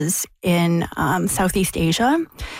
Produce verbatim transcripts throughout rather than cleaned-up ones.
in um, Southeast Asia.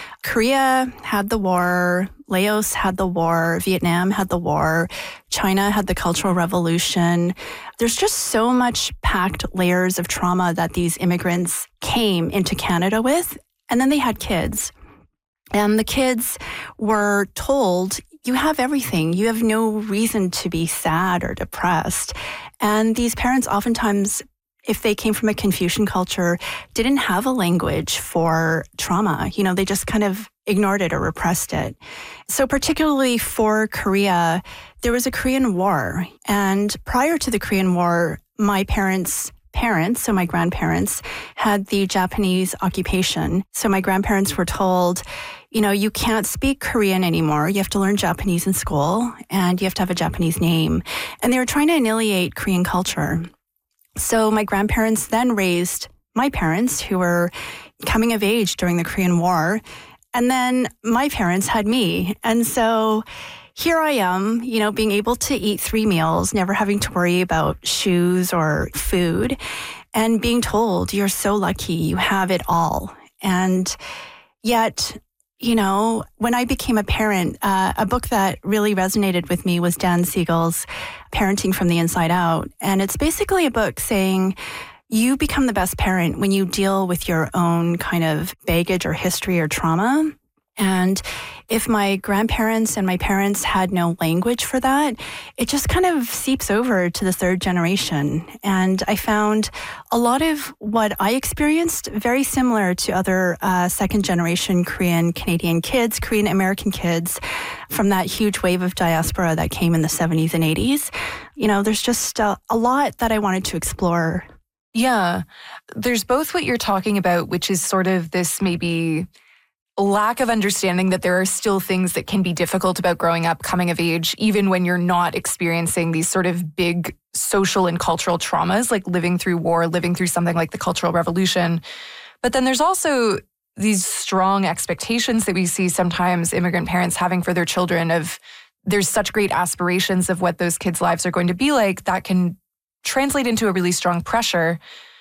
Korea had the war, Laos had the war, Vietnam had the war, China had the Cultural Revolution. There's just so much packed layers of trauma that these immigrants came into Canada with, and then they had kids. And the kids were told, you have everything. You have no reason to be sad or depressed. And these parents oftentimes, if they came from a Confucian culture, didn't have a language for trauma. You know, they just kind of ignored it or repressed it. So particularly for Korea, there was a Korean War. And prior to the Korean War, my parents' parents, so my grandparents, had the Japanese occupation. So my grandparents were told, you know, you can't speak Korean anymore. You have to learn Japanese in school, and you have to have a Japanese name. And they were trying to annihilate Korean culture. So my grandparents then raised my parents, who were coming of age during the Korean War. And then my parents had me. And so here I am, you know, being able to eat three meals, never having to worry about shoes or food, and being told you're so lucky, you have it all. And yet, you know, when I became a parent, uh, a book that really resonated with me was Dan Siegel's Parenting from the Inside Out. And it's basically a book saying you become the best parent when you deal with your own kind of baggage or history or trauma. And if my grandparents and my parents had no language for that, it just kind of seeps over to the third generation. And I found a lot of what I experienced very similar to other uh, second generation Korean Canadian kids, Korean American kids from that huge wave of diaspora that came in the seventies and eighties. You know, there's just a, a lot that I wanted to explore. Yeah. There's both what you're talking about, which is sort of this maybe lack of understanding that there are still things that can be difficult about growing up, coming of age, even when you're not experiencing these sort of big social and cultural traumas, like living through war, living through something like the Cultural Revolution. But then there's also these strong expectations that we see sometimes immigrant parents having for their children of there's such great aspirations of what those kids' lives are going to be like that can translate into a really strong pressure.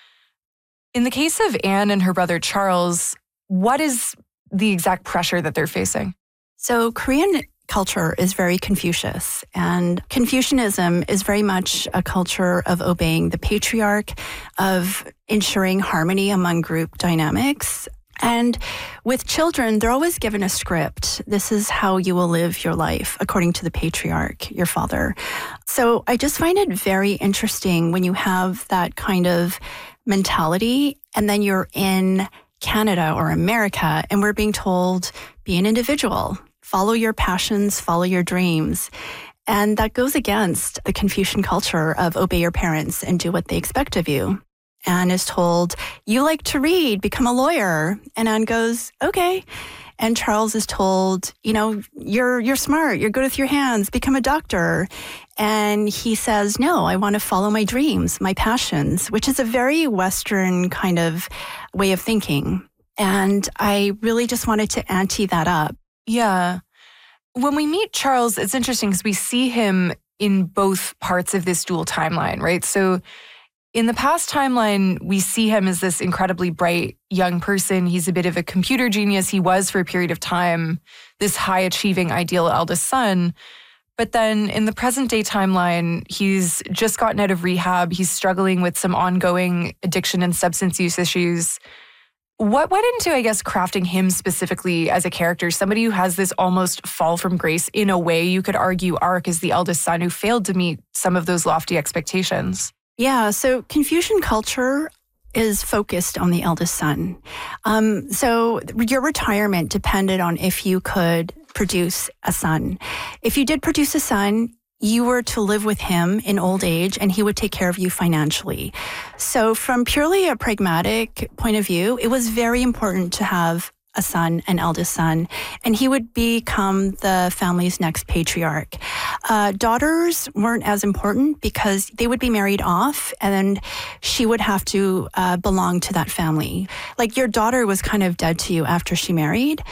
In the case of Anne and her brother Charles, what is the exact pressure that they're facing? So Korean culture is very Confucius, and Confucianism is very much a culture of obeying the patriarch, of ensuring harmony among group dynamics. And with children, they're always given a script. This is how you will live your life, according to the patriarch, your father. So I just find it very interesting when you have that kind of mentality, and then you're in Canada or America, and we're being told, be an individual, follow your passions, follow your dreams. And that goes against the Confucian culture of obey your parents and do what they expect of you. Anne is told, you like to read, become a lawyer. And Anne goes, okay. And Charles is told, you know, you're you're smart, you're good with your hands, become a doctor. And he says, no, I want to follow my dreams, my passions, which is a very Western kind of way of thinking. And I really just wanted to ante that up. Yeah. When we meet Charles, it's interesting because we see him in both parts of this dual timeline, right? So in the past timeline, we see him as this incredibly bright young person. He's a bit of a computer genius. He was, for a period of time, this high-achieving, ideal eldest son. But then in the present-day timeline, he's just gotten out of rehab. He's struggling with some ongoing addiction and substance use issues. What went into, I guess, crafting him specifically as a character? Somebody who has this almost fall from grace, in a way, you could argue, arc as the eldest son who failed to meet some of those lofty expectations. Yeah, so Confucian culture is focused on the eldest son. Um, so your retirement depended on if you could produce a son. If you did produce a son, you were to live with him in old age and he would take care of you financially. So from purely a pragmatic point of view, it was very important to have a son, an eldest son, and he would become the family's next patriarch. Uh, daughters weren't as important because they would be married off and then she would have to uh, belong to that family. Like your daughter was kind of dead to you after she married.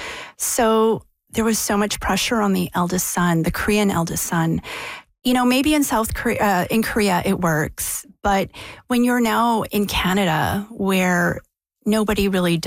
So there was so much pressure on the eldest son, the Korean eldest son. You know, maybe in South Korea, uh, in Korea it works, but when you're now in Canada where nobody really